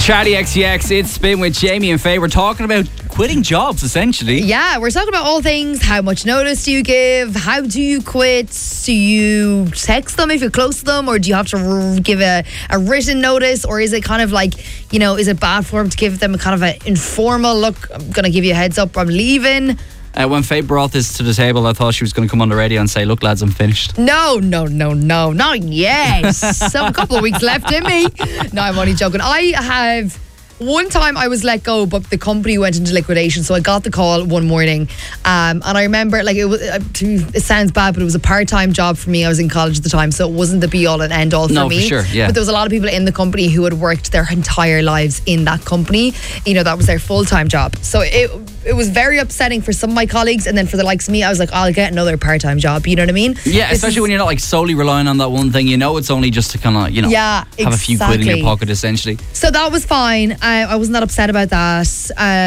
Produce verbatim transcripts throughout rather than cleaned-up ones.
Charlie X C X, it's Spin with Jamie and Faye. We're talking about quitting jobs, essentially. Yeah, we're talking about all things. How much notice do you give? How do you quit? Do you text them if you're close to them? Or do you have to r- give a, a written notice? Or is it kind of like, you know, is it bad form to give them a kind of an informal, look, I'm going to give you a heads up, I'm leaving? Uh, when Faye brought this to the table, I thought she was going to come on the radio and say, look, lads, I'm finished. No, no, no, no, not yet. So a couple of weeks left in me. No, I'm only joking. I have... One time I was let go, but the company went into liquidation. So I got the call one morning, um, and I remember, like, it was. Uh, it sounds bad, but it was a part-time job for me. I was in college at the time, so it wasn't the be-all and end-all for no, me. For sure, yeah. But there was a lot of people in the company who had worked their entire lives in that company. You know, that was their full-time job. So it it was very upsetting for some of my colleagues, and then for the likes of me, I was like, oh, I'll get another part-time job. You know what I mean? Yeah, This especially is, when you're not like solely relying on that one thing. You know, it's only just to kind of, you know, yeah, have a few quid in your exactly. pocket, essentially. So that was fine. I, I wasn't that upset about that.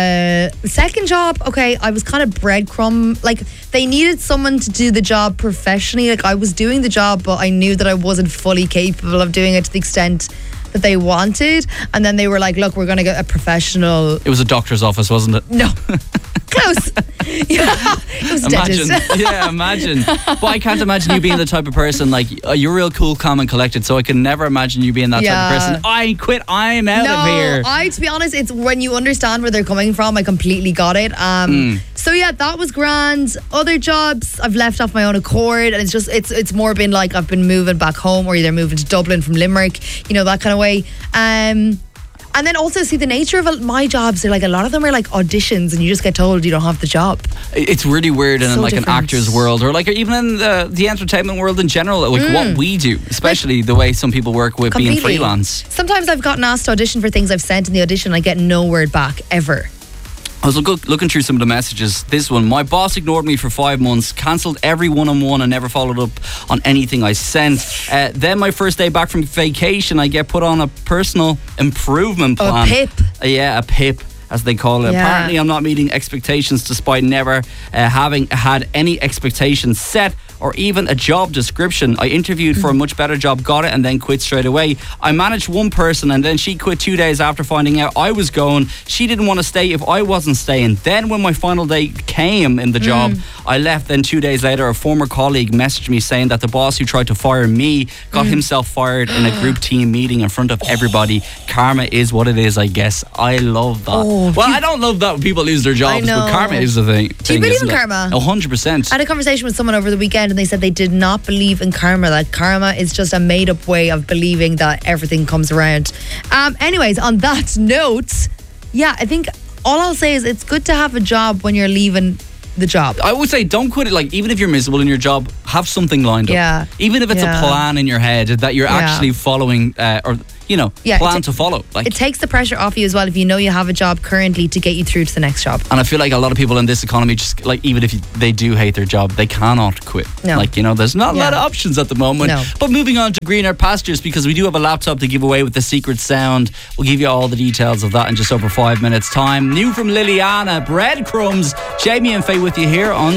Uh, second job, okay, I was kind of breadcrumb. Like, they needed someone to do the job professionally. Like, I was doing the job, but I knew that I wasn't fully capable of doing it to the extent that they wanted. And then they were like, look, we're going to get a professional. It was a doctor's office, wasn't it? No. Close. Yeah, it was a Imagine, dentist. yeah, imagine. But I can't imagine you being the type of person, like, uh, you're real cool, calm and collected, so I can never imagine you being that Yeah. type of person. I quit, I'm out No, of here. I, to be honest, it's when you understand where they're coming from, I completely got it. Um, Mm. So yeah, that was grand. Other jobs I've left off my own accord, and it's just it's it's more been like I've been moving back home, or either moving to Dublin from Limerick, you know, that kind of way. Um, and then also, see, the nature of my jobs are like, a lot of them are like auditions, and you just get told you don't have the job. It's really weird in So like different. an actor's world, or like even in the, the entertainment world in general, like Mm. what we do, especially the way some people work with being Completely. freelance. Sometimes I've gotten asked to audition for things I've sent in the audition, I get no word back ever. I was look, looking through some of the messages. This one, my boss ignored me for five months, cancelled every one-on-one and never followed up on anything I sent. Uh, then my first day back from vacation, I get put on a personal improvement Oh, a plan. PIP. Uh, yeah, a PIP, as they call it. Yeah. Apparently I'm not meeting expectations despite never uh, having had any expectations set or even a job description. I interviewed for a much better job, got it, and then quit straight away. I managed one person and then she quit two days after finding out I was going. She didn't want to stay if I wasn't staying. Then when my final day came in the job, Mm. I left. Then two days later, a former colleague messaged me saying that the boss who tried to fire me got Mm. himself fired in a group team meeting in front of everybody. Karma is what it is, I guess. I love that. Oh, well, you- I don't love that when people lose their jobs, know. but karma is the thing. Do you thing, believe isn't in it? karma? A hundred percent. I had a conversation with someone over the weekend, and they said they did not believe in karma. That karma is just a made-up way of believing that everything comes around. Um, anyways, on that note, yeah, I think all I'll say is it's good to have a job when you're leaving the job. I would say don't quit it. Like, even if you're miserable in your job, have something lined up. Yeah. Even if it's Yeah. a plan in your head that you're Yeah. actually following, uh, or you know, Yeah, plan it ta- to follow. Like, It takes the pressure off you as well if you know you have a job currently to get you through to the next job. and I feel like a lot of people in this economy just like, even if you, they do hate their job, they cannot quit. No. Like, you know, there's not a lot Yeah. of options at the moment. No. But moving on to greener pastures, because we do have a laptop to give away with the secret sound. We'll give you all the details of that in just over five minutes time. New from Liliana, Breadcrumbs. Jamie and Faye with you here on